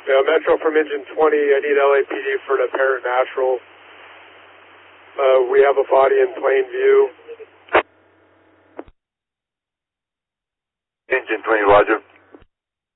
Yeah, Metro from engine 20, I need LAPD for an apparent natural. We have a body in plain view. Engine 20, roger.